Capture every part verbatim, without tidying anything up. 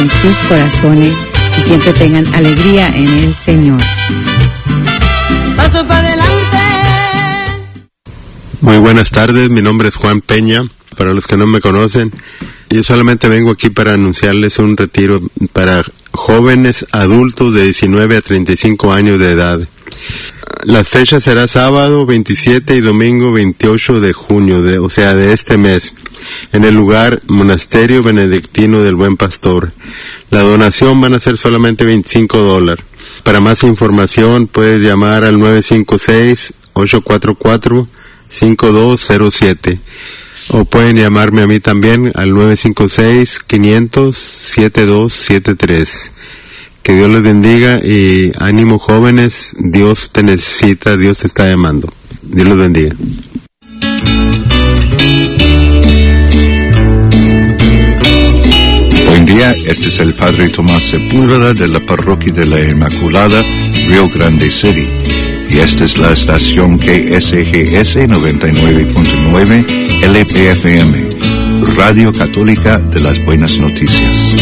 en sus corazones y siempre tengan alegría en el Señor. Paso para adelante. Muy buenas tardes, mi nombre es Juan Peña. Para los que no me conocen, yo solamente vengo aquí para anunciarles un retiro para jóvenes adultos de diecinueve a treinta y cinco años de edad. La fecha será sábado veintisiete y domingo veintiocho de junio, de, o sea, de este mes, en el lugar Monasterio Benedictino del Buen Pastor. La donación van a ser solamente veinticinco dólares. Para más información puedes llamar al nueve cinco seis, ocho cuatro cuatro, cinco dos cero siete o pueden llamarme a mí también al nueve cinco seis, quinientos, setenta y dos setenta y tres. Que Dios les bendiga y ánimo jóvenes, Dios te necesita, Dios te está llamando. Dios los bendiga. Buen día, este es el Padre Tomás Sepúlveda de la Parroquia de la Inmaculada, Rio Grande City. Y esta es la estación K S G S noventa y nueve punto nueve L P F M, Radio Católica de las Buenas Noticias.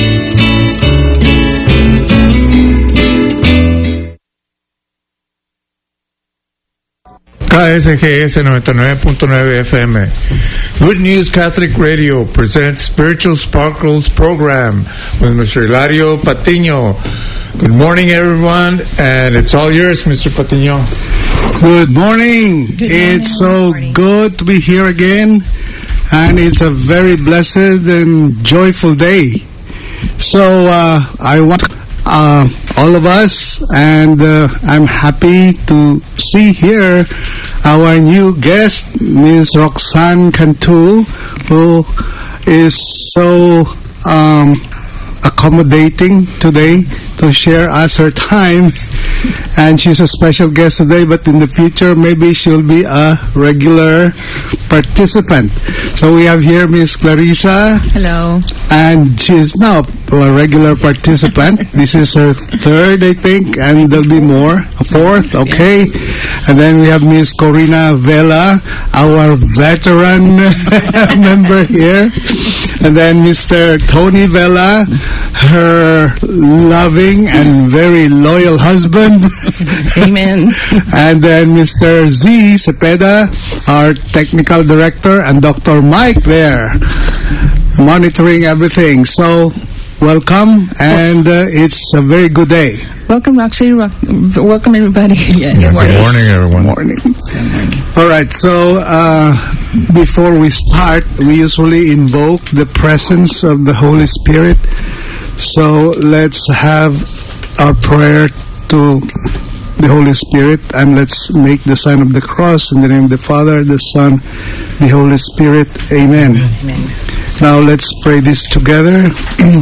K S G S noventa y nueve punto nueve F M. Good News Catholic Radio presents Spiritual Sparkles program with Mister Hilario Patiño. Good morning, everyone, and it's all yours, Mister Patiño. Good morning. Good morning. It's so Good good to be here again, and it's a very blessed and joyful day. So uh, I want uh, all of us, and uh, I'm happy to see here our new guest, Miss Roxanne Cantu, who is so um, accommodating today to share us her time. And she's a special guest today, but in the future, maybe she'll be a regular participant. So we have here Miss Clarissa. Hello. And she is now a regular participant. This is her third, I think, and there'll be more. A fourth, okay. And then we have Miss Corina Vela, our veteran member here. And then Mister Tony Vela, her loving and very loyal husband. Amen. And then Mister Z Cepeda, our technical director, and Doctor Mike there, monitoring everything. So, welcome, and uh, it's a very good day. Welcome, Roxy. Ro- welcome, everybody. Yeah, Good morning, everyone. Morning. All right, so uh, before we start, we usually invoke the presence of the Holy Spirit. So let's have our prayer to the Holy Spirit, and let's make the sign of the cross in the name of the Father, the Son, the Holy Spirit. Amen. Amen. Now let's pray this together.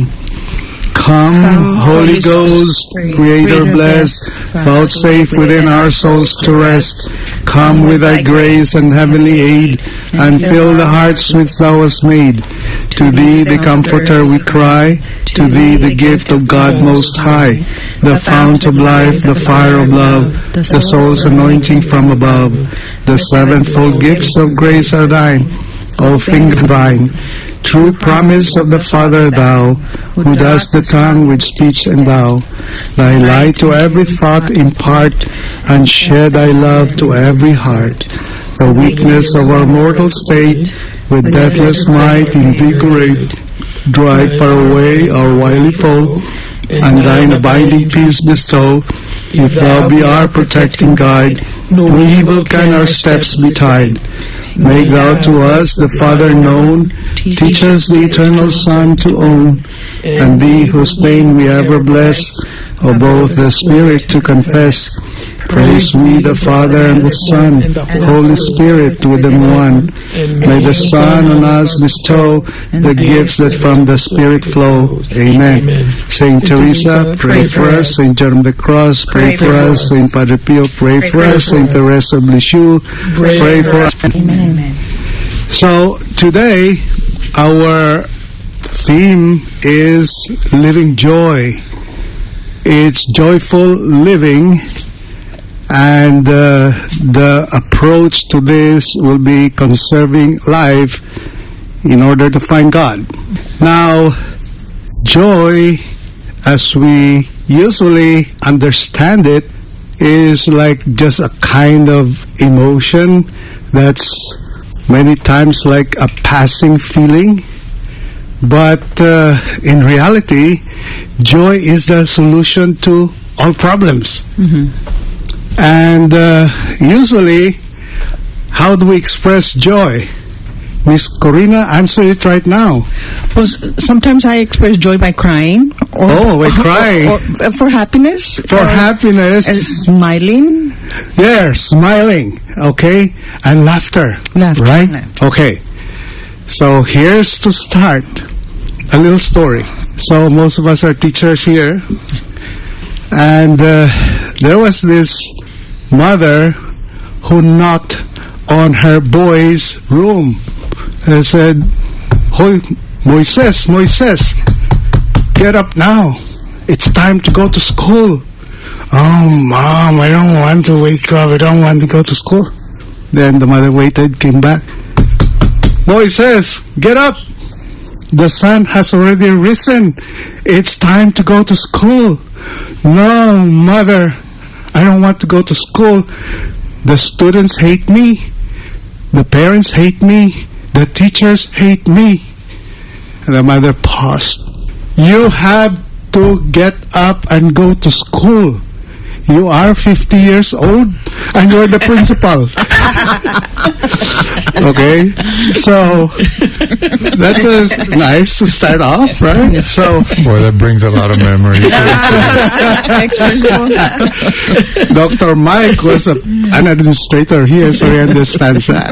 Come, Come, Holy Holy Ghost, Spirit, Creator Creator blessed, blessed, vouchsafe within our souls to rest. Come with thy grace and heavenly aid, and fill the hearts which thou hast made. To thee, the Comforter, we cry, to thee, the gift of God Most High, the fount of life, the fire of love, the soul's anointing from above. The sevenfold gifts of grace are thine, O finger divine. True promise of the Father thou, who dost the tongue with speech endow. Thy light to every thought impart, and share thy love to every heart. The weakness of our mortal state, with deathless might invigorate. Drive far away our wily foe, and thine abiding peace bestow. If thou be our protecting guide, no evil can our steps betide. Make thou to us the Father known, teach us the eternal Son to own, and thee whose name we ever bless, O both the Spirit to confess. Praise we the Father and the Son, Holy Spirit with them one. May the Son on us bestow the gifts that from the Spirit flow. Amen. Saint Teresa, pray for us. Saint John of the Cross, pray for us. Saint Padre Pio, pray for us. Saint Teresa of Lisieux, pray for us. Amen. So today, our theme is living joy. It's joyful living. And uh, the approach to this will be conserving life in order to find God. Now, joy, as we usually understand it, is like just a kind of emotion that's many times like a passing feeling. But uh, in reality, joy is the solution to all problems. Mm-hmm. And uh, usually, how do we express joy? Miss Corina, answer it right now. Well, sometimes I express joy by crying. Or, oh, by crying. Or, or, for happiness. For happiness. And smiling. Yeah, smiling. Okay. And laughter. Laughter. Right? Laughter. Okay. So here's to start a little story. So most of us are teachers here. And uh, there was this mother who knocked on her boy's room and said, "Hoy, Moises, Moises, get up now. It's time to go to school." "Oh, Mom, I don't want to wake up. I don't want to go to school." Then the mother waited, came back. "Moises, get up. The sun has already risen. It's time to go to school." "No, Mother, I don't want to go to school. The students hate me. The parents hate me. The teachers hate me." And the mother paused. "You have to get up and go to school. You are fifty years old and you're the principal." Okay, so that was nice to start off, right? So, boy, that brings a lot of memories. Doctor Mike was a, an administrator here, so he understands that.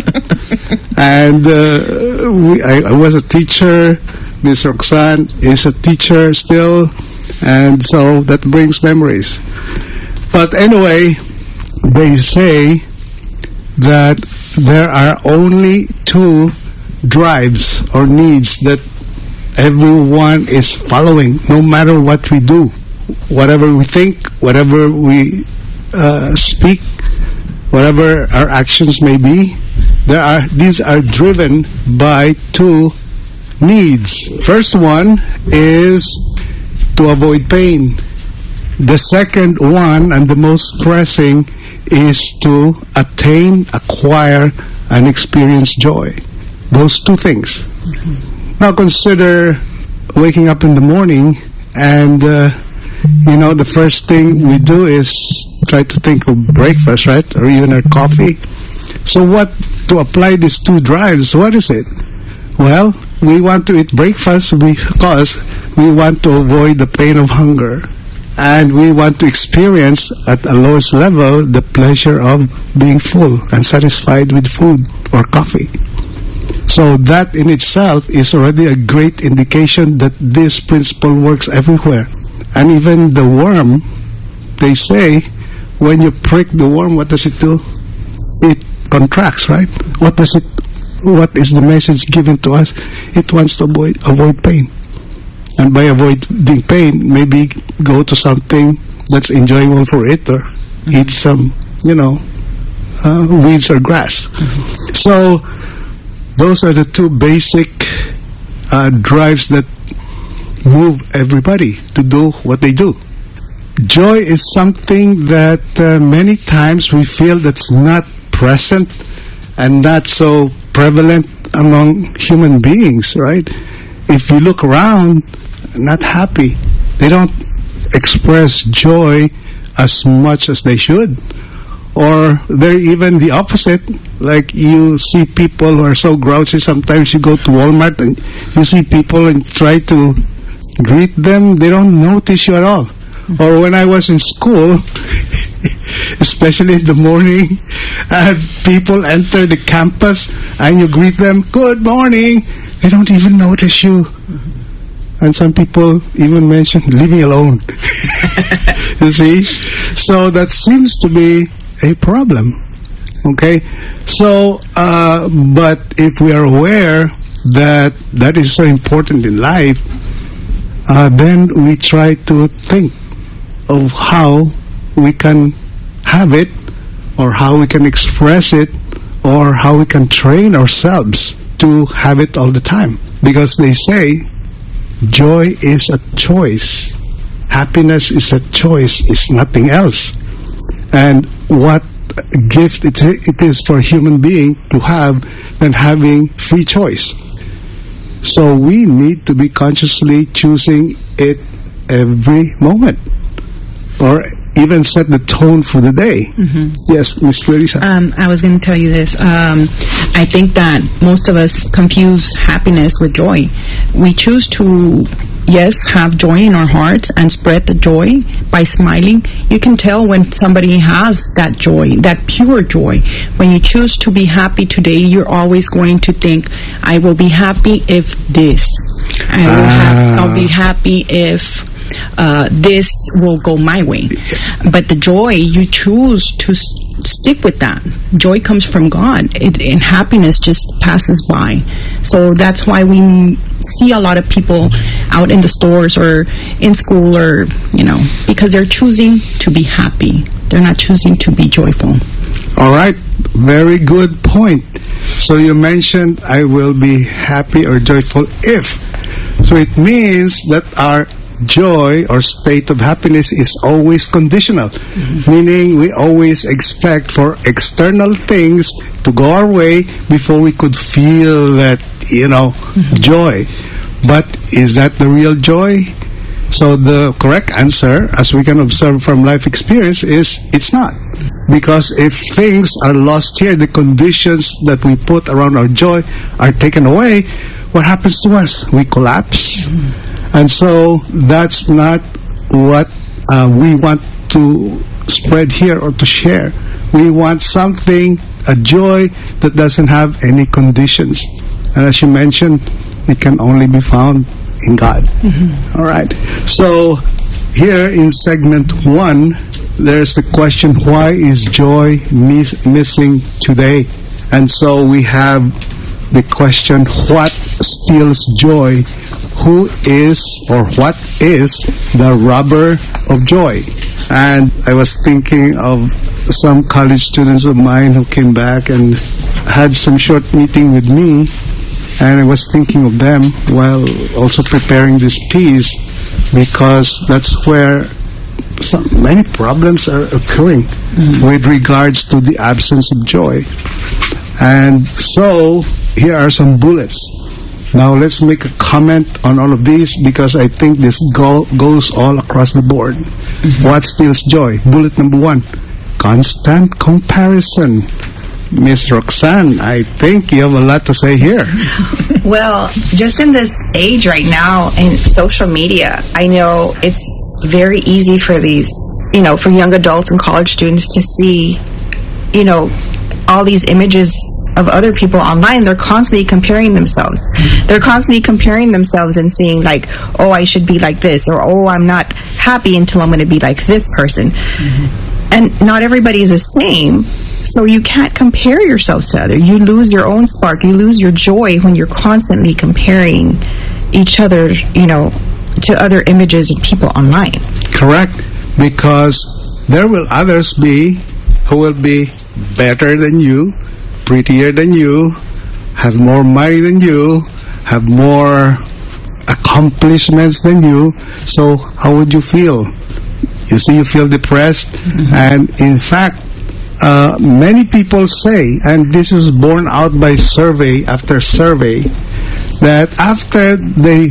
And uh, we, I, I was a teacher. Miss Roxanne is a teacher still, and so that brings memories. But anyway, they say that there are only two drives or needs that everyone is following, no matter what we do. Whatever we think, whatever we uh, speak, whatever our actions may be, there are these are driven by two needs. First one is to avoid pain. The second one, and the most pressing, is to attain, acquire, and experience joy. Those two things. Mm-hmm. Now consider waking up in the morning and, uh, you know, the first thing we do is try to think of breakfast, right? Or even our coffee. So what, to apply these two drives, what is it? Well, we want to eat breakfast because we want to avoid the pain of hunger. And we want to experience at a lowest level the pleasure of being full and satisfied with food or coffee. So that in itself is already a great indication that this principle works everywhere. And even the worm, they say, when you prick the worm, what does it do? It contracts, right? What does it? What is the message given to us? It wants to avoid avoid pain. And by avoiding pain, maybe go to something that's enjoyable for it, or mm-hmm. eat some, you know, uh, weeds or grass. Mm-hmm. So, those are the two basic uh, drives that move everybody to do what they do. Joy is something that uh, many times we feel that's not present and not so prevalent among human beings, right? If you look around, not happy. They don't express joy as much as they should. Or they're even the opposite. Like you see people who are so grouchy. Sometimes you go to Walmart and you see people and try to greet them. They don't notice you at all. Mm-hmm. Or when I was in school, especially in the morning, I have people enter the campus and you greet them, "Good morning." They don't even notice you. Mm-hmm. And some people even mention, "Leave me alone." You see? So that seems to be a problem. Okay? So, uh, but if we are aware that that is so important in life, uh, then we try to think of how we can have it, or how we can express it, or how we can train ourselves to have it all the time. Because they say, joy is a choice. Happiness is a choice, it's nothing else. And what a gift it, it is for a human being to have than having free choice. So we need to be consciously choosing it every moment, or even set the tone for the day. Mm-hmm. Yes, Miss Clarissa. Um, I was going to tell you this. Um, I think that most of us confuse happiness with joy. We choose to, yes, have joy in our hearts and spread the joy by smiling. You can tell when somebody has that joy, that pure joy. When you choose to be happy today, you're always going to think, I will be happy if this. I will Ah. have, I'll be happy if uh, this will go my way. But the joy, you choose to s- stick with that. Joy comes from God, it, and happiness just passes by. So that's why we m- see a lot of people out in the stores or in school, or, you know, because they're choosing to be happy. They're not choosing to be joyful. All right, very good point. So you mentioned I will be happy or joyful if. So it means that our joy or state of happiness is always conditional, mm-hmm. meaning we always expect for external things to go our way before we could feel that, you know, mm-hmm. joy. But is that the real joy? So the correct answer, as we can observe from life experience, is it's not. Because if things are lost here, the conditions that we put around our joy are taken away, what happens to us? We collapse. Mm-hmm. And so that's not what uh, we want to spread here or to share. We want something, a joy that doesn't have any conditions. And as you mentioned, it can only be found in God. Mm-hmm. All right. So here in segment one, there's the question, why is joy mis- missing today? And so we have the question, what steals joy? Who is or what is the robber of joy? And I was thinking of some college students of mine who came back and had some short meeting with me, and I was thinking of them while also preparing this piece, because that's where so many problems are occurring mm-hmm. with regards to the absence of joy. And so here are some bullets. Now let's make a comment on all of these, because I think this go- goes all across the board. Mm-hmm. What steals joy? Bullet number one, constant comparison. Miss Roxanne, I think you have a lot to say here. Well, just in this age right now in social media, I know it's very easy for these, you know, for young adults and college students to see, you know, all these images of other people online. They're constantly comparing themselves. They're constantly comparing themselves and saying like, oh, I should be like this, or oh, I'm not happy until I'm going to be like this person. Mm-hmm. And not everybody is the same, so you can't compare yourselves to others. You lose your own spark. You lose your joy when you're constantly comparing each other, you know, to other images of people online. Correct, because there will others be who will be better than you, prettier than you, have more money than you, have more accomplishments than you. So how would you feel? You see, you feel depressed. Mm-hmm. And in fact, uh, many people say, and this is borne out by survey after survey, that after they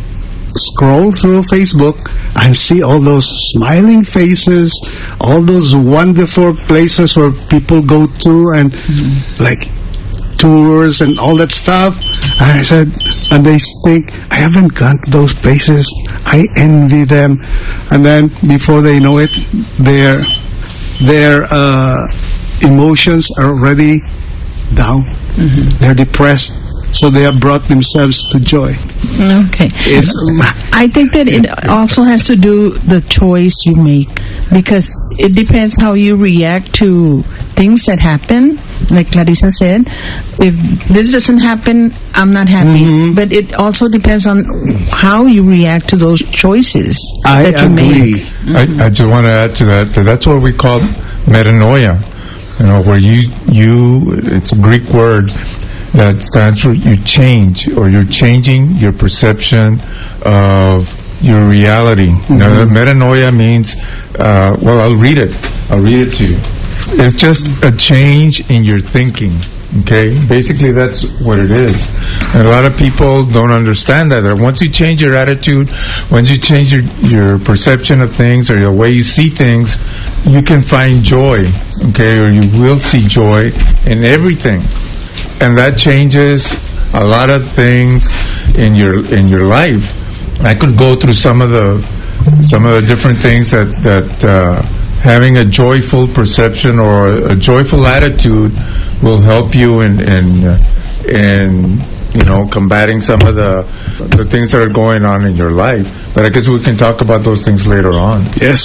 scroll through Facebook and see all those smiling faces, all those wonderful places where people go to, and mm-hmm. like tours and all that stuff, and I said, and they think, I haven't gone to those places, I envy them. And then before they know it, their their uh, emotions are already down. Mm-hmm. They're depressed. So they have brought themselves to joy. Okay. It's, I think that it also has to do the choice you make, because it depends how you react to things that happen. Like Clarissa said, if this doesn't happen, I'm not happy. Mm-hmm. But it also depends on how you react to those choices I that you agree. make. Mm-hmm. I, I just want to add to that, that that's what we call metanoia. You know, where you, you, it's a Greek word, that stands for you change, or you're changing your perception of your reality. Mm-hmm. Now, metanoia means, uh, well, I'll read it. I'll read it to you. It's just a change in your thinking. Okay, basically that's what it is. And a lot of people don't understand that. That once you change your attitude, once you change your, your perception of things or the way you see things, you can find joy. Okay, or you will see joy in everything, and that changes a lot of things in your in your life. I could go through some of the some of the different things that that uh, having a joyful perception or a joyful attitude will help you in in uh, in you know combating some of the the things that are going on in your life. But I guess we can talk about those things later on. Yes,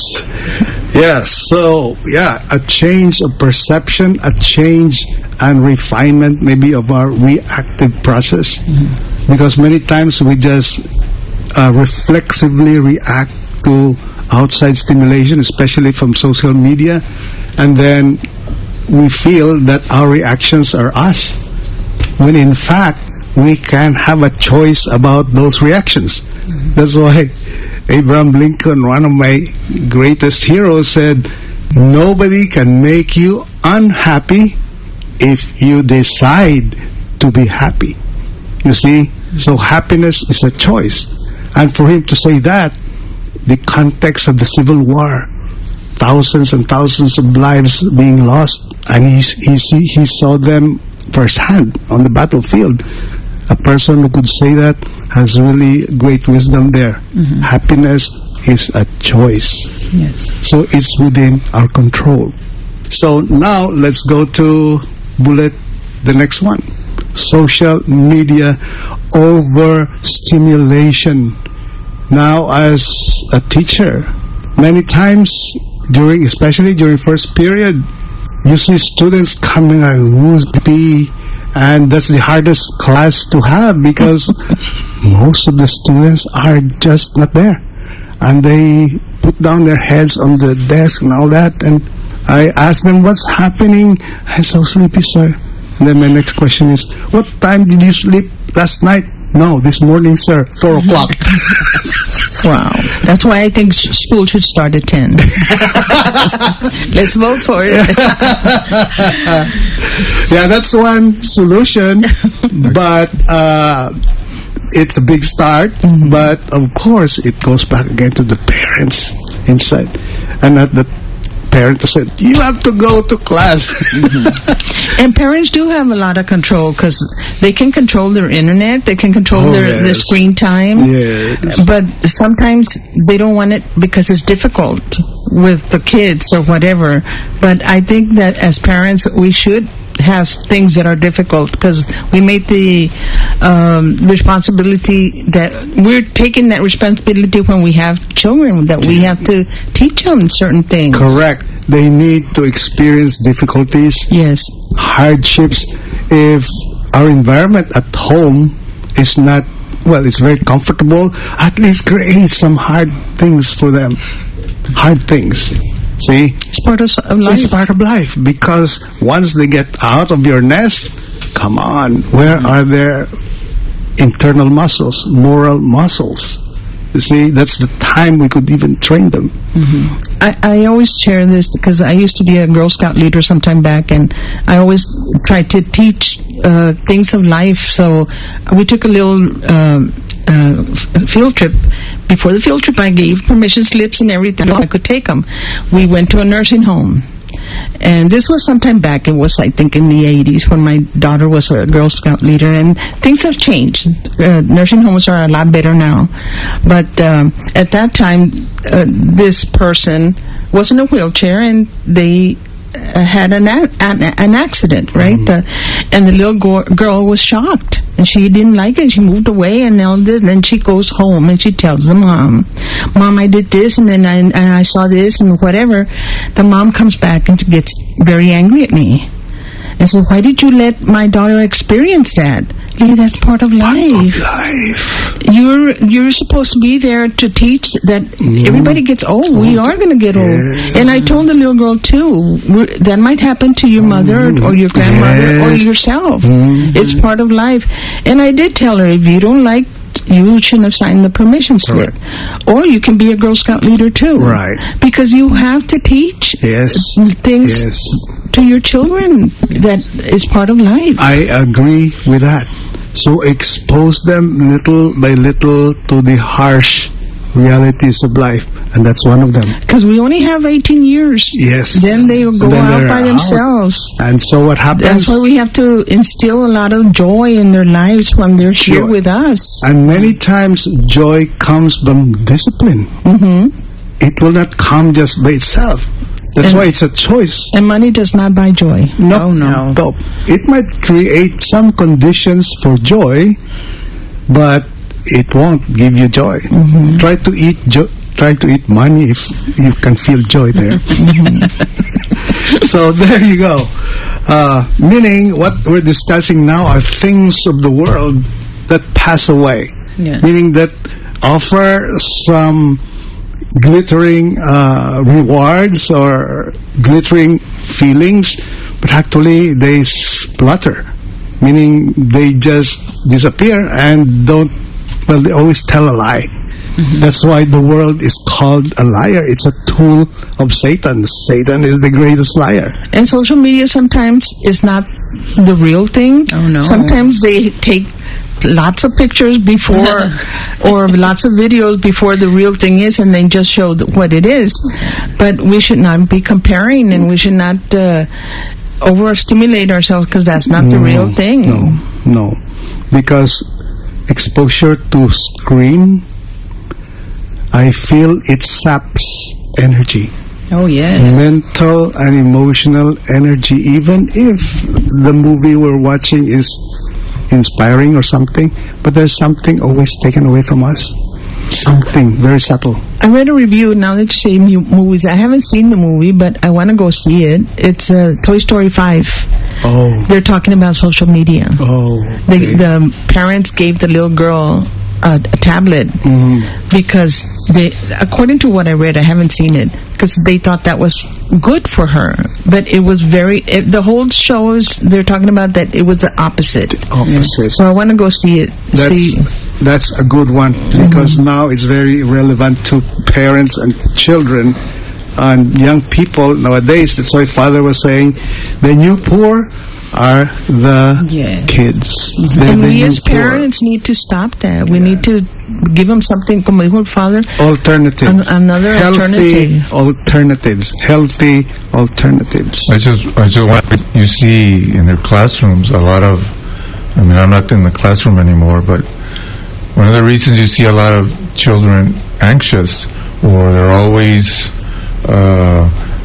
yes. So yeah, a change of perception, a change and refinement maybe of our reactive process, mm-hmm. because many times we just uh, reflexively react to outside stimulation, especially from social media, and then we feel that our reactions are us, when in fact we can have a choice about those reactions. Mm-hmm. That's why Abraham Lincoln, one of my greatest heroes, said, nobody can make you unhappy if you decide to be happy. You see? So happiness is a choice. And for him to say that, the context of the Civil War, thousands and thousands of lives being lost, and he, he, he saw them firsthand on the battlefield. A person who could say that has really great wisdom there. Mm-hmm. Happiness is a choice. Yes. So it's within our control. So now let's go to bullet, the next one. Social media overstimulation. Now, as a teacher, many times during, especially during first period, you see students coming like whoopee, and that's the hardest class to have because most of the students are just not there, and they put down their heads on the desk and all that. And I ask them, "What's happening?" "I'm so sleepy, sir." And then my next question is, "What time did you sleep last night?" "No, this morning, sir, four o'clock." Wow. That's why I think sh- school should start at ten. Let's vote for it. Yeah, that's one solution. But uh, it's a big start. Mm-hmm. But of course, it goes back again to the parents inside. And not the parent said, "You have to go to class." Mm-hmm. And parents do have a lot of control because they can control their internet, they can control oh, their, yes. their screen time. Yes. But sometimes they don't want it because it's difficult with the kids or whatever. But I think that as parents, we should have things that are difficult because we make the um, responsibility that we're taking that responsibility when we have children, that we have to teach them certain things. Correct. They need to experience difficulties, yes, hardships. If our environment at home is not, well, it's very comfortable, at least create some hard things for them. Hard things. See? It's part of life. It's part of life. Because once they get out of your nest, come on, where are their internal muscles, moral muscles? You see, that's the time we could even train them. Mm-hmm. I, I always share this because I used to be a Girl Scout leader some time back, and I always tried to teach uh, things of life. So we took a little um, uh, field trip. Before the field trip, I gave permission slips and everything. I could take them. We went to a nursing home. And this was some time back. It was, I think, in the eighties when my daughter was a Girl Scout leader. And things have changed. Uh, nursing homes are a lot better now. But um, at that time, uh, this person was in a wheelchair, and they uh, had an, a- an an accident, right? Mm-hmm. Uh, and the little go- girl was shocked. And she didn't like it. She moved away and all this. And then she goes home and she tells the mom, "Mom, I did this and then I, and I saw this and whatever." The mom comes back and gets very angry at me and says, "Why did you let my daughter experience that?" Lee, that's part of life. Of life. You're you're supposed to be there to teach that mm. everybody gets old. We are going to get yes. old. And I told the little girl too, that might happen to your mother mm. or your grandmother yes. or yourself. Mm. It's part of life. And I did tell her, if you don't like, you shouldn't have signed the permission slip. Right. Or you can be a Girl Scout leader too. Right. Because you have to teach yes. things yes. to your children that is part of life. I agree with that. So expose them little by little to the harsh realities of life. And that's one of them. Because we only have eighteen years. Yes. Then they'll go then out by themselves. Out. And so what happens? That's why we have to instill a lot of joy in their lives when they're joy. here with us. And many times joy comes from discipline. Mm-hmm. It will not come just by itself. That's and, why it's a choice. And money does not buy joy. No, oh, no. no. It might create some conditions for joy, but it won't give you joy. Mm-hmm. Try to eat joy. Try to eat money if you can feel joy there. So there you go. Uh, meaning what we're discussing now are things of the world that pass away. Yeah. Meaning that offer some glittering uh, rewards or glittering feelings, but actually they splutter. Meaning they just disappear and don't, well, they always tell a lie. Mm-hmm. That's why the world is called a liar. It's a tool of Satan. Satan is the greatest liar. And social media sometimes is not the real thing. Oh, no. Sometimes they take lots of pictures before or lots of videos before the real thing is, and then just show what it is. But we should not be comparing, and we should not uh, overstimulate ourselves, because that's not no, the real thing. No, no. Because exposure to screen, I feel it saps energy. Oh, yes. Mental and emotional energy. Even if the movie we're watching is inspiring or something, but there's something always taken away from us. Something very subtle. I read a review, now that you say movies. I haven't seen the movie, but I want to go see it. It's uh, Toy Story five. Oh. They're talking about social media. Oh. Okay. The, the parents gave the little girl a, a tablet mm-hmm. because they, according to what I read, I haven't seen it, because they thought that was good for her. But it was very, it, the whole show is, they're talking about that it was the opposite. Opposite. So I want to go see it. That's, see. that's a good one, because mm-hmm. now it's very relevant to parents and children and young people nowadays. That's why Father was saying the new poor are the yes. kids. Mm-hmm. And we as parents poor. need to stop that. We yeah. need to give them something, como dijo el Father, alternative. An, another healthy alternative. alternatives. Healthy alternatives. I just, I just want, you see in their classrooms a lot of, I mean, I'm not in the classroom anymore, but one of the reasons you see a lot of children anxious, or they're always, uh,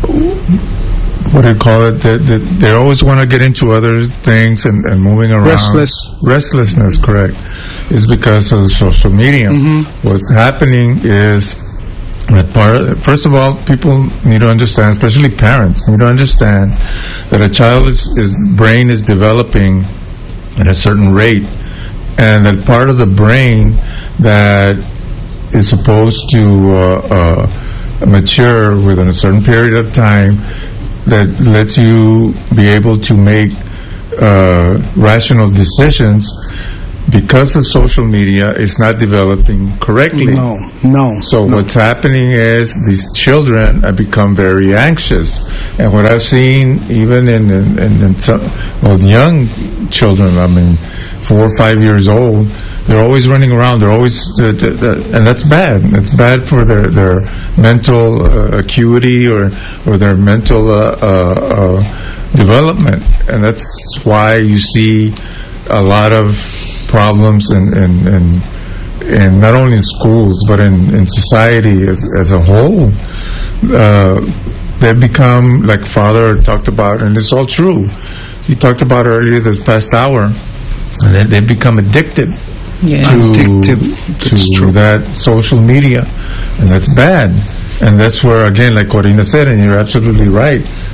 what do you call it? They, they, they always want to get into other things and, and moving around. Restless. Restlessness, correct. Is because of social media. Mm-hmm. What's happening is that part, first of all, people need to understand, especially parents, need to understand that a child's is, brain is developing at a certain rate, and that part of the brain that is supposed to uh, uh, mature within a certain period of time, that lets you be able to make uh, rational decisions, because of social media, it's not developing correctly. No, no. So no. what's happening is these children have become very anxious. And what I've seen, even in, in, in, in some, well, young children, I mean, four or five years old, they're always running around. They're always, uh, uh, and that's bad. That's bad for their, their mental uh, acuity or, or their mental uh, uh, uh, development. And that's why you see a lot of problems in, in, in, in not only in schools, but in, in society as, as a whole. Uh, they've become, like Father talked about, and it's all true. He talked about earlier this past hour, and they, they've become addicted yeah. to, Addictive. to that social media, and that's bad. And that's where, again, like Corina said, and you're absolutely right,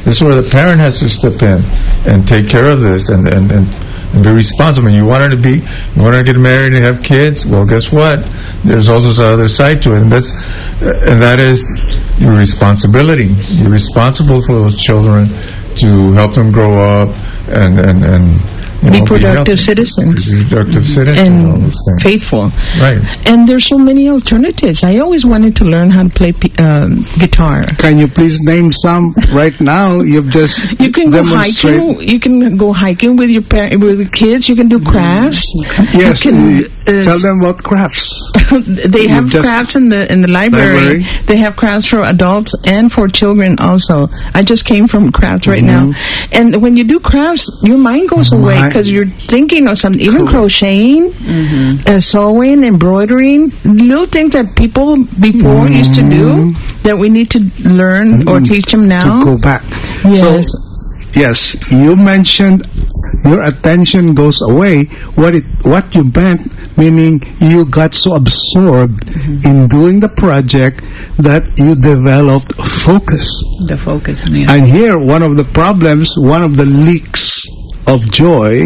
This is where the parent has to step in and take care of this and, and, and, and be responsible. You want her to be, you want her to get married and have kids. Well, guess what? There's also this other side to it, and that's, and that is your responsibility. You're responsible for those children to help them grow up and and and. You be know, productive be citizens. Be productive citizens and all those things. Faithful. Right. And there's so many alternatives. I always wanted to learn how to play um, guitar. Can you please name some right now? You've just You can go demonstrate- hiking. You can go hiking with your par- with the kids. You can do crafts. Yes, You can, uh, uh, tell them about crafts. they have just- crafts in the in the library. Library. They have crafts for adults and for children also. I just came from crafts right Mm-hmm. now, and when you do crafts, your mind goes away My- because you're thinking of something. Even Cool. crocheting, uh, sewing, embroidering, little things that people before Mm-hmm. used to do that we need to learn or teach them now. To go back. Yes. So, yes, you mentioned your attention goes away. What it, what you meant, meaning you got so absorbed Mm-hmm. in doing the project that you developed focus. The focus. Yeah. And here, one of the problems, one of the leaks of joy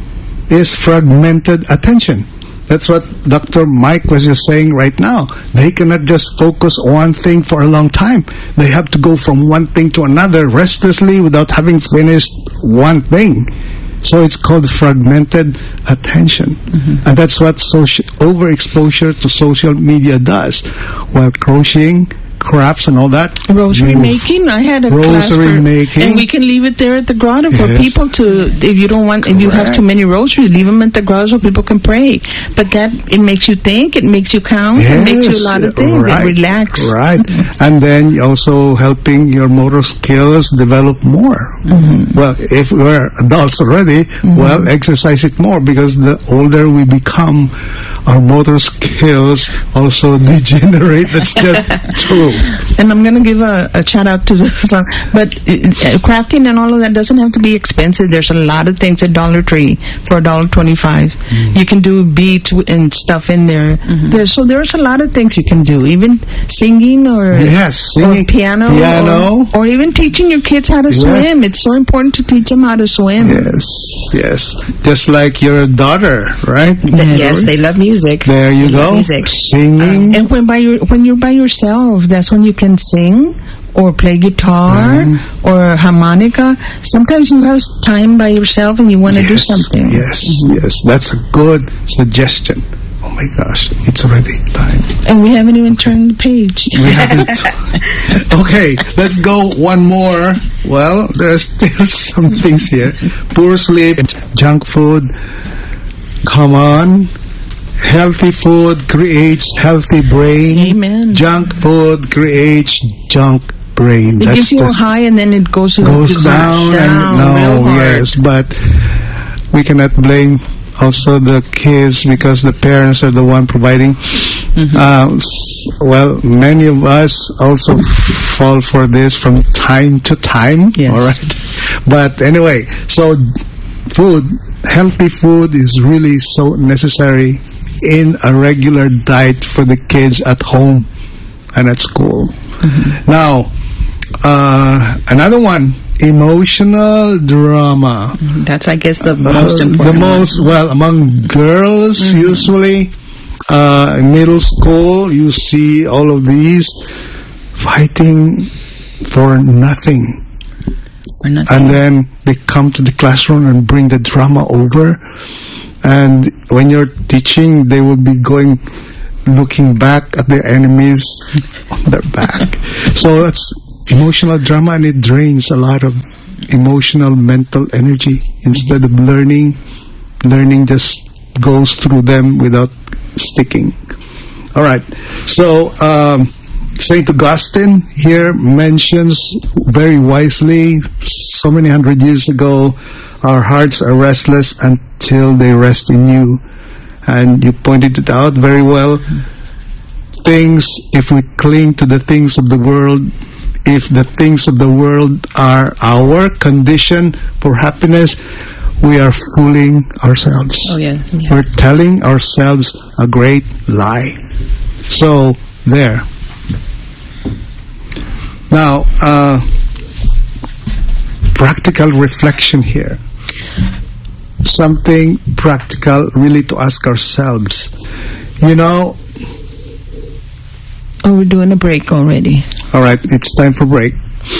is fragmented attention. That's what Doctor Mike was just saying right now. They cannot just focus on one thing for a long time. They have to go from one thing to another restlessly without having finished one thing. So it's called fragmented attention. Mm-hmm. And that's what social overexposure to social media does. While crocheting, crafts and all that. Rosary you- making. I had a class Rosary for, making. and we can leave it there at the grotto for Yes. people to. If you don't want, if you have Correct. too many rosaries, leave them at the grotto so people can pray. But that it makes you think, it makes you count, it makes you a lot of things. right, It relax. Right. And then also helping your motor skills develop more. Mm-hmm. Well, if we're adults already, well, exercise it more because the older we become, our motor skills also degenerate. That's just true. And I'm going to give a, a shout out to this song. But uh, uh, crafting and all of that doesn't have to be expensive. There's a lot of things at Dollar Tree for a dollar twenty-five. You can do beads w- and stuff in there. There's, so there's a lot of things you can do. Even singing or Yes, singing, or piano, piano. Or, or even teaching your kids how to Yes. swim. It's so important to teach them how to swim. Yes, yes. Just like your daughter, right? Yes, they love music. There you They love go. Music. Singing. And when by your when you're by yourself, that's when you can sing or play guitar or harmonica. Sometimes you have time by yourself and you want to do something. Yes, yes. That's a good suggestion. Oh my gosh, it's already time. And we haven't even turned the page. We haven't. Okay, let's go one more. Well, there's still some things here. Poor sleep, junk food. Come on. Healthy food creates healthy brain. Amen. Junk food creates junk brain. It That's gives you a just- high and then it goes, goes goes down, down and real no, hard. yes, but we cannot blame also the kids because the parents are the one providing. Mm-hmm. Um, s- well, many of us also fall for this from time to time. Yes. All right, but anyway, so food, healthy food is really so necessary in a regular diet for the kids at home and at school. Mm-hmm. Now, uh, another one, emotional drama. That's, I guess, the Uh, most important the one. most, well, among girls, Mm-hmm. usually, uh, in middle school, you see all of these fighting for nothing. Or nothing. And then they come to the classroom and bring the drama over. And when you're teaching, they will be going, looking back at their enemies on their back. So that's emotional drama, and it drains a lot of emotional, mental energy. Instead of learning, learning just goes through them without sticking. All right. So um, Saint Augustine here mentions very wisely, so many hundred years ago, our hearts are restless until they rest in you. And you pointed it out very well. Things, if we cling to the things of the world, if the things of the world are our condition for happiness, we are fooling ourselves. Oh, yes. yes. We're telling ourselves a great lie. So, there. Now, uh, practical reflection here. Something practical really to ask ourselves. You know... Oh, we're doing a break already. All right, it's time for break.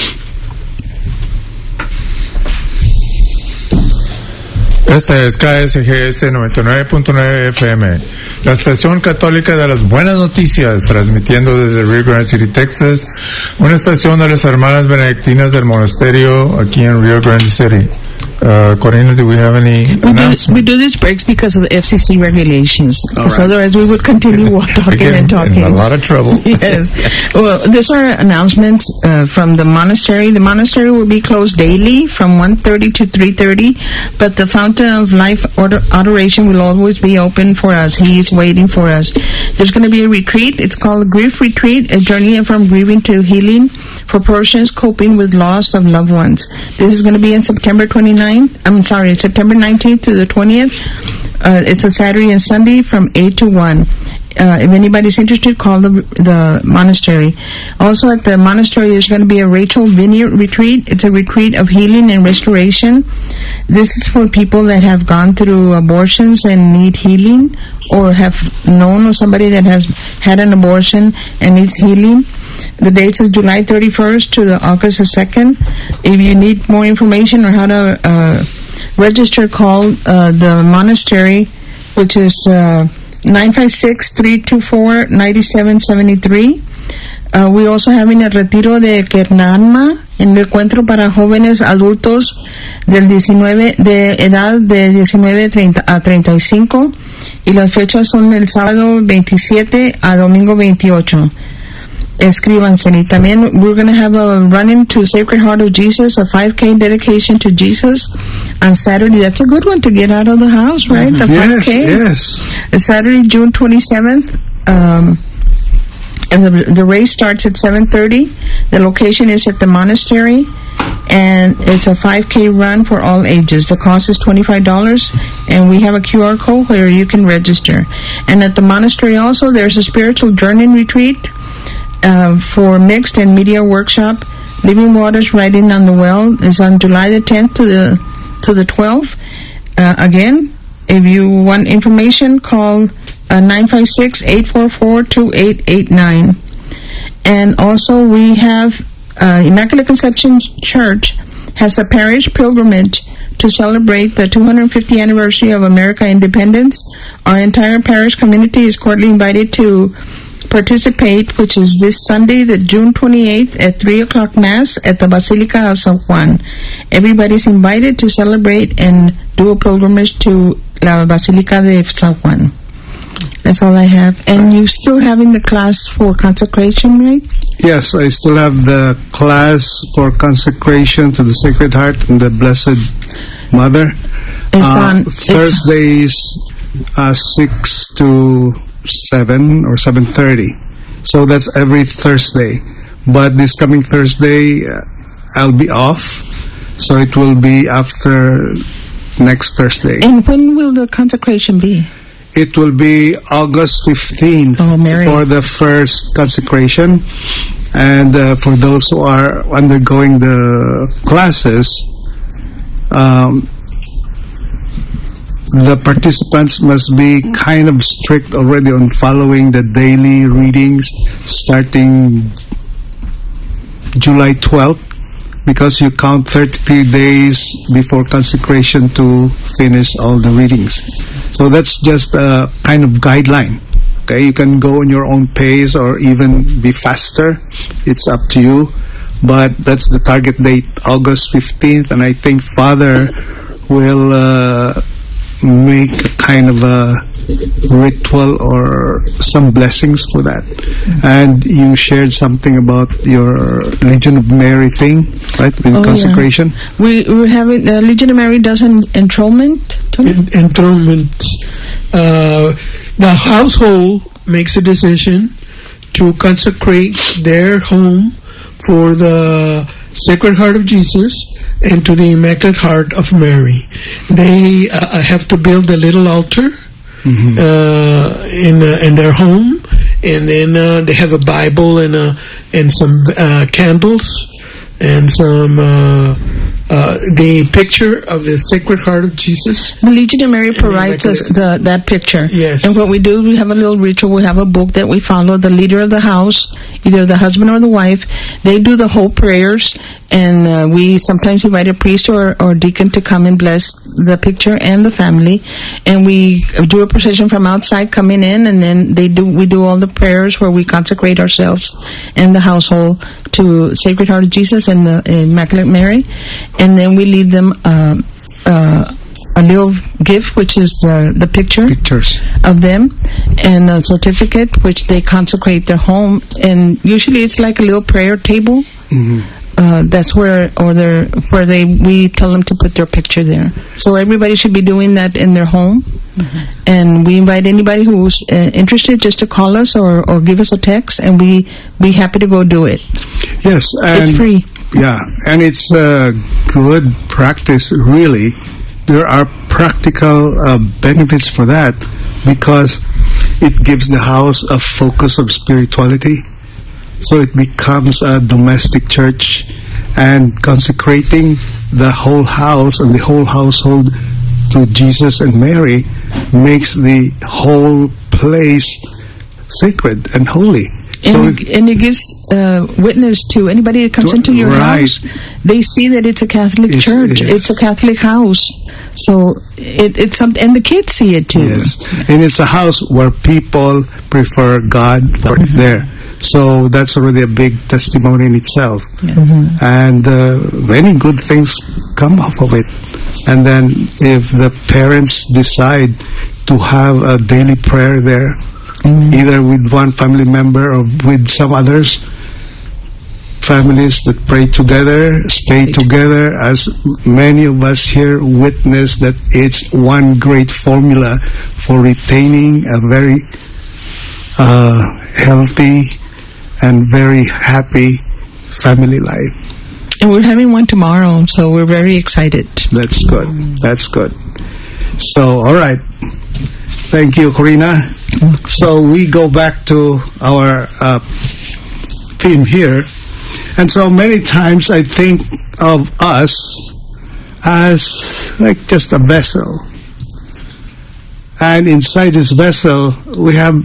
Este es K S G S noventa y nueve punto nueve F M, la estación católica de las buenas noticias, transmitiendo desde Rio Grande City, Texas, una estación de las hermanas benedictinas del monasterio aquí en Rio Grande City. Uh, Corina, do we have any we announcements? Do, we do these breaks because of the F C C regulations. Because right. Otherwise we would continue talking and talking. In a lot of trouble. Yes. Well, these are announcements uh, from the monastery. The monastery will be closed daily from one thirty to three thirty, but the Fountain of Life order, Adoration will always be open for us. He is waiting for us. There's going to be a retreat. It's called Grief Retreat, a journey from grieving to healing for persons coping with loss of loved ones. This is going to be on September twenty-ninth. I'm sorry, September nineteenth to the twentieth. Uh, it's a Saturday and Sunday from eight to one. Uh, if anybody's interested, call the the monastery. Also at the monastery, there's going to be a Rachel Vineyard retreat. It's a retreat of healing and restoration. This is for people that have gone through abortions and need healing, or have known of somebody that has had an abortion and needs healing. The dates is July thirty-first to the August the second. If you need more information on how to uh, register, call uh, the monastery, which is uh, nine five six, three two four, nine seven seven three. Uh, we also having a retiro de Kernanma, en el encuentro para jóvenes adultos del diecinueve, de edad de diecinueve a treinta y cinco, y las fechas son del sábado veintisiete a domingo veintiocho. Escríbanse. Y también we're going to have a run-in to Sacred Heart of Jesus, a five K dedication to Jesus on Saturday. That's a good one to get out of the house, right? Mm-hmm. The yes, five K. yes. It's Saturday, June twenty-seventh. Um, and the, the race starts at seven thirty. The location is at the monastery, and it's a five K run for all ages. The cost is twenty-five dollars, and we have a Q R code where you can register. And at the monastery also, there's a spiritual journeying retreat Uh, for mixed and media workshop. Living Waters Writing on the Well is on July the tenth to the to the twelfth. Uh, again, if you want information, call uh, nine five six, eight four four, two eight eight nine. And also we have uh, Immaculate Conception Church has a parish pilgrimage to celebrate the two hundred fiftieth anniversary of American independence. Our entire parish community is cordially invited to participate, which is this Sunday, the June twenty-eighth at three o'clock Mass at the Basilica of San Juan. Everybody's invited to celebrate and do a pilgrimage to La Basilica de San Juan. That's all I have. And you're still having the class for consecration, right? Yes, I still have the class for consecration to the Sacred Heart and the Blessed Mother. It's uh, on Thursdays, uh, six to seven or seven thirty. So that's every Thursday. But this coming Thursday, uh, I'll be off. So it will be after next Thursday. And when will the consecration be? It will be August fifteenth oh, Mary. for the first consecration. And uh, for those who are undergoing the classes, um, the participants must be kind of strict already on following the daily readings starting July twelfth, because you count thirty-three days before consecration to finish all the readings. So that's just a kind of guideline. Okay, you can go on your own pace or even be faster. It's up to you. But that's the target date, August fifteenth, and I think Father will uh, make a kind of a ritual or some blessings for that. And you shared something about your Legion of Mary thing, right, with oh, consecration? Yeah. We, we have it, uh, Legion of Mary does an enthronement. En- enthronement. Uh, the household makes a decision to consecrate their home for the Sacred Heart of Jesus and to the Immaculate Heart of Mary. They uh, have to build a little altar mm-hmm. uh, in uh, in their home, and then uh, they have a Bible and uh, and some uh, candles and some uh, uh, the picture of the Sacred Heart of Jesus. The Legion of Mary provides us the, that picture. Yes. And what we do, we have a little ritual. We have a book that we follow. The leader of the house, either the husband or the wife, they do the whole prayers. And uh, we sometimes invite a priest or, or deacon to come and bless the picture and the family. And we do a procession from outside coming in, and then they do we do all the prayers where we consecrate ourselves and the household to Sacred Heart of Jesus and the Immaculate Mary. And then we leave them uh, uh, a little gift, which is uh, the picture Pictures. of them, and a certificate, which they consecrate their home. And usually it's like a little prayer table. Mm-hmm. Uh, that's where, or their, where they, we tell them to put their picture there. So everybody should be doing that in their home. Mm-hmm. And we invite anybody who's uh, interested just to call us or, or give us a text, and we be happy to go do it. Yes, and it's free. Yeah, and it's a good practice, really. There are practical uh, benefits for that because it gives the house a focus of spirituality. So it becomes a domestic church, and consecrating the whole house and the whole household to Jesus and Mary makes the whole place sacred and holy. And, so it, and it gives uh, witness to anybody that comes to, into your right. house. They see that it's a Catholic It's, church. yes. It's a Catholic house. So it, it's something, and the kids see it too. Yes, and it's a house where people prefer God mm-hmm. there. So that's already a big testimony in itself. Yes. Mm-hmm. And uh, many good things come off of it. And then if the parents decide to have a daily prayer there, mm-hmm. either with one family member or with some others, families that pray together, stay together, as many of us here witness that it's one great formula for retaining a very uh, healthy and very happy family life. And we're having one tomorrow, so we're very excited. That's good. That's good. So, all right. Thank you, Corina. So we go back to our uh, theme here. And so many times I think of us as like just a vessel. And inside this vessel, we have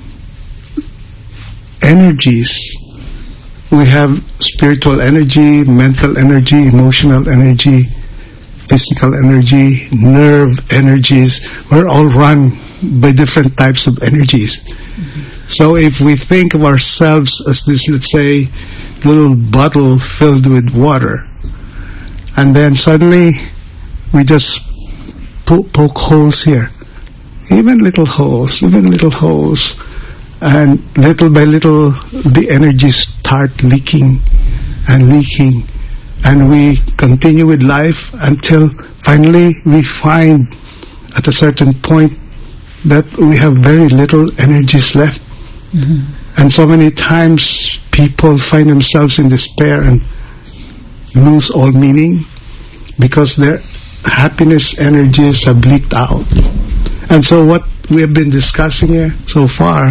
energies. We have spiritual energy, mental energy, emotional energy, physical energy, nerve energies. We're all run by different types of energies. Mm-hmm. So if we think of ourselves as this, let's say, little bottle filled with water, and then suddenly we just po- poke holes here, even little holes, even little holes, and little by little the energies start leaking and leaking, and we continue with life until finally we find at a certain point that we have very little energies left. Mm-hmm. And so many times people find themselves in despair and lose all meaning because their happiness energies have leaked out. And so what we have been discussing here so far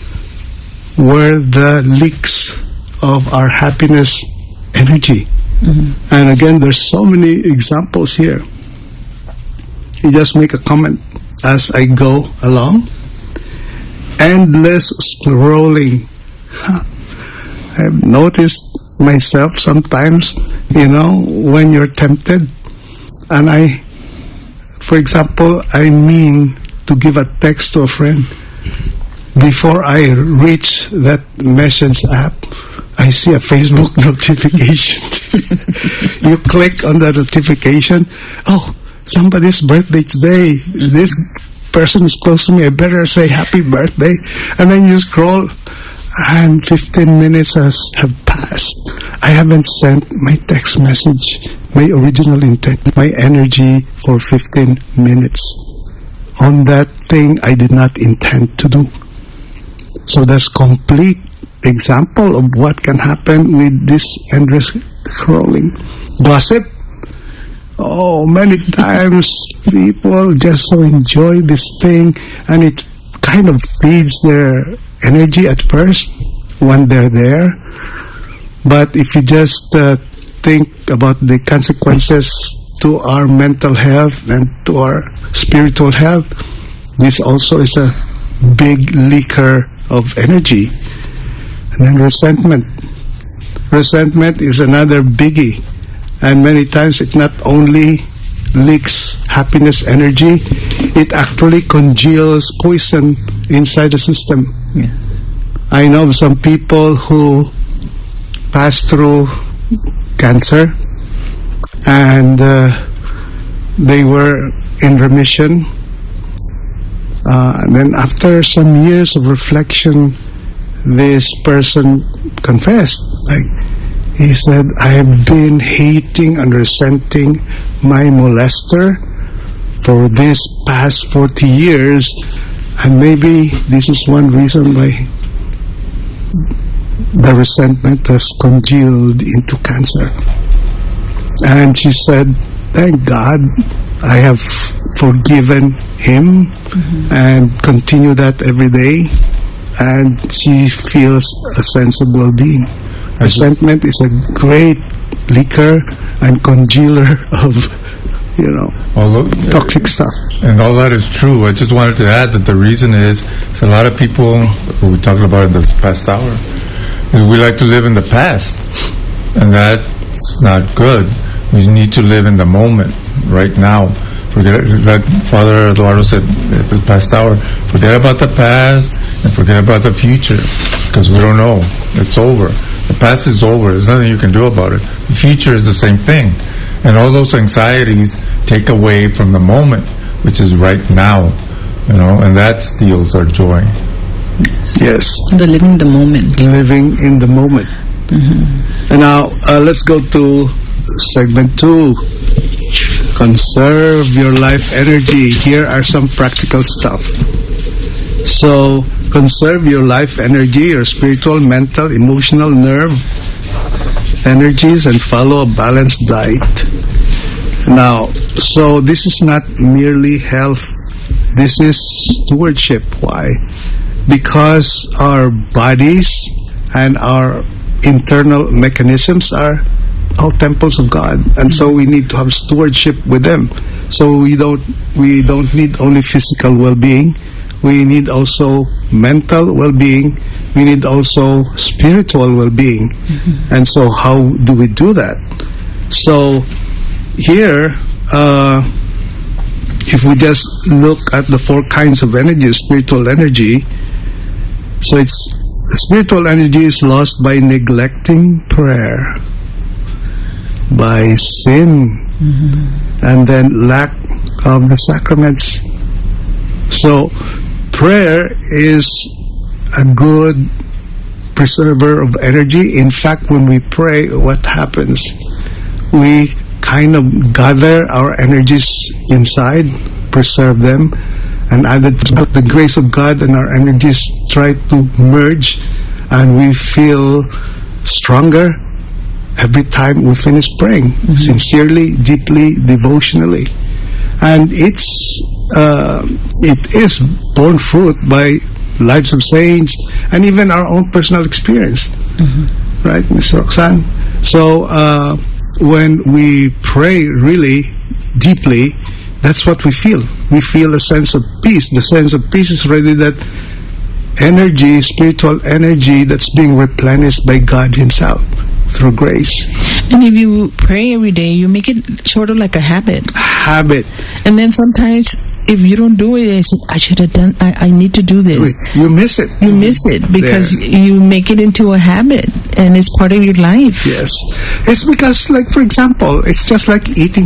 were the leaks of our happiness energy. Mm-hmm. And again, there's so many examples here. You just make a comment as I go along. Endless scrolling. Huh. I've noticed myself sometimes, you know, when you're tempted, and I, for example, I mean to give a text to a friend. Before I reach that message app, I see a Facebook notification. You click on the notification. Oh, somebody's birthday today. This person is close to me. I better say happy birthday. And then you scroll, and fifteen minutes has have passed. I haven't sent my text message, my original intent, my energy for fifteen minutes on that thing I did not intend to do. So that's complete example of what can happen with this endless scrolling. Gossip. Oh, many times people just so enjoy this thing, and it kind of feeds their energy at first when they're there. But if you just uh, think about the consequences to our mental health and to our spiritual health, this also is a big leaker of energy. And then resentment. Resentment is another biggie. And many times it not only leaks happiness energy, it actually congeals poison inside the system. Yeah. I know some people who pass through cancer and uh, they were in remission. Uh, and then after some years of reflection, this person confessed, like, he said, I have been hating and resenting my molester for this past forty years, and maybe this is one reason why the resentment has congealed into cancer. And she said, thank God I have forgiven him, mm-hmm. and continue that every day, and she feels a sense of well-being. Resentment is a great leaker and congealer of, you know, Although, toxic stuff. And all that is true. I just wanted to add that the reason is, is a lot of people, what we talked about in this past hour, is we like to live in the past, and that's not good. We need to live in the moment, right now. Forget, like Father Eduardo said in the past hour, forget about the past and forget about the future, because we don't know. It's over. The past is over. There's nothing you can do about it. The future is the same thing. And all those anxieties take away from the moment, which is right now, you know, and that steals our joy. Yes. The living the moment. Living in the moment. Mm-hmm. And now, uh, let's go to segment two. Conserve your life energy. Here are some practical stuff. So, conserve your life energy, your spiritual, mental, emotional, nerve energies, and follow a balanced diet. Now, so this is not merely health. This is stewardship. Why? Because our bodies and our internal mechanisms are all temples of God, and so we need to have stewardship with them. So we don't we don't need only physical well-being. We need also mental well-being. We need also spiritual well-being. Mm-hmm. And so how do we do that? So here, uh, if we just look at the four kinds of energy, spiritual energy, so it's spiritual energy is lost by neglecting prayer, by sin, mm-hmm. and then lack of the sacraments. So prayer is a good preserver of energy. In fact, when we pray, what happens? We kind of gather our energies inside, preserve them, and add it to the grace of God, and our energies try to merge, and we feel stronger every time we finish praying, mm-hmm. sincerely, deeply, devotionally. And it's uh, it is borne fruit by lives of saints and even our own personal experience, mm-hmm. right, Miz Roxanne? So uh, when we pray really deeply, that's what we feel. We feel a sense of peace. The sense of peace is really that energy, spiritual energy that's being replenished by God Himself through grace. And if you pray every day, you make it sort of like a habit. Habit. And then sometimes, if you don't do it, it's, I should have done, I, I need to do this. Wait, you miss it. You miss it because there. you make it into a habit and it's part of your life. Yes. It's because, like, for example, it's just like eating